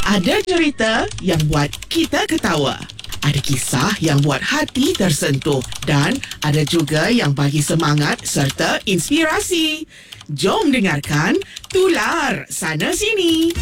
Ada cerita yang buat kita ketawa. Ada kisah yang buat hati tersentuh. Dan ada juga yang bagi semangat serta inspirasi. Jom dengarkan Tular Sana Sini.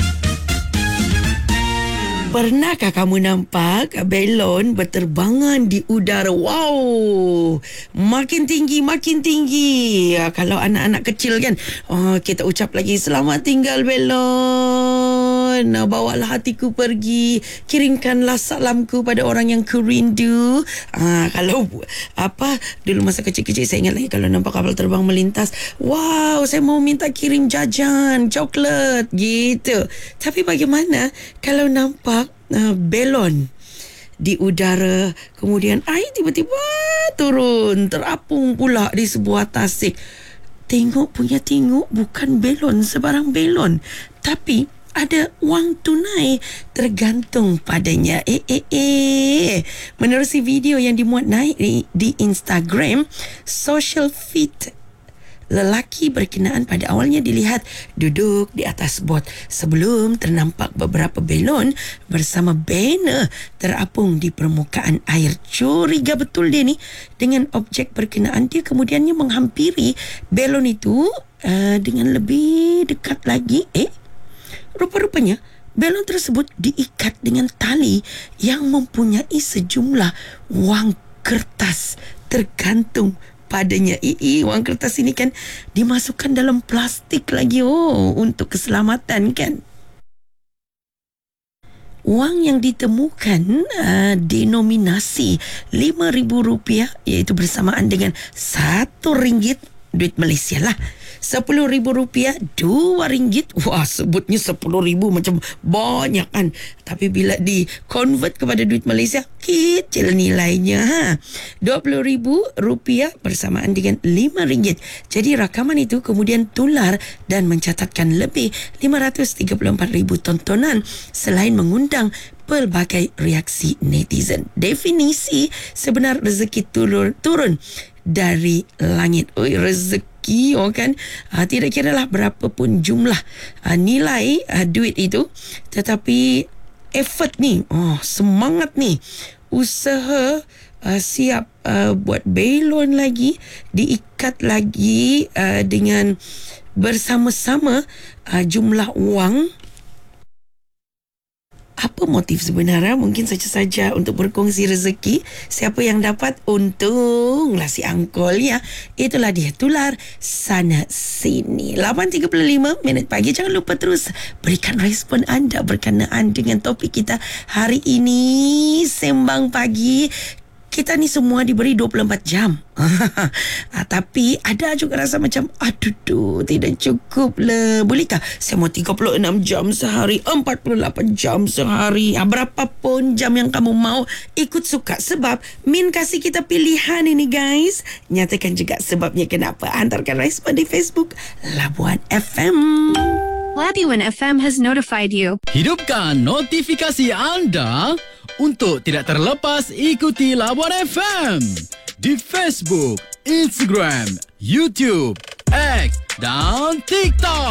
Pernahkah kamu nampak belon berterbangan di udara? Wow! Makin tinggi, makin tinggi. Kalau anak-anak kecil kan, kita ucap lagi, selamat tinggal belon. Bawalah hatiku pergi. Kirimkanlah salamku pada orang yang ku rindu. Kalau dulu masa kecil-kecil saya ingat lagi kalau nampak kapal terbang melintas. Wow, saya mau minta kirim jajan, coklat gitu. Tapi bagaimana kalau nampak belon di udara, kemudian air tiba-tiba turun, terapung pula di sebuah tasik. Tengok, bukan belon sebarang belon, tapi ada wang tunai tergantung padanya. Menerusi video yang dimuat naik di Instagram, social feed lelaki berkenaan pada awalnya dilihat duduk di atas bot sebelum ternampak beberapa belon bersama banner terapung di permukaan air. Curiga betul dia ni dengan objek berkenaan. Dia kemudiannya menghampiri belon itu dengan lebih dekat lagi. Rupa-rupanya belon tersebut diikat dengan tali yang mempunyai sejumlah wang kertas tergantung padanya. Wang kertas ini kan dimasukkan dalam plastik lagi untuk keselamatan kan. Wang yang ditemukan denominasi RM5,000, iaitu bersamaan dengan RM1 duit Malaysia lah. RM10,000 RM2. Wah, sebutnya RM10,000 macam banyak kan. Tapi bila di convert kepada duit Malaysia, kecil nilainya. RM20,000 bersamaan dengan RM5. Jadi rakaman itu kemudian tular dan mencatatkan lebih 534,000 tontonan selain mengundang pelbagai reaksi netizen. Definisi sebenar rezeki turun dari langit. Rezeki kan, tidak kiralah berapa pun jumlah nilai duit itu, tetapi effort ni, semangat ni, usaha siap buat belon lagi, diikat lagi dengan bersama-sama jumlah wang. Apa motif sebenarnya? Mungkin saja untuk berkongsi rezeki. Siapa yang dapat, untunglah si angkol ya. Itulah dia Tular Sana Sini. 8.35 pagi. Jangan lupa terus berikan respon anda berkenaan dengan topik kita hari ini. Sembang Pagi. Kita ni semua diberi 24 jam. Tapi ada juga rasa macam, tidak cukup lah. Bolehkah saya mau 36 jam sehari, 48 jam sehari, berapapun jam yang kamu mau, ikut suka. Sebab Min kasih kita pilihan ini guys. Nyatakan juga sebabnya kenapa. Hantarkan respon di Facebook Labuan FM. Labuan FM has notified you. Hidupkan notifikasi anda untuk tidak terlepas ikuti Labuan FM di Facebook, Instagram, YouTube, X dan TikTok.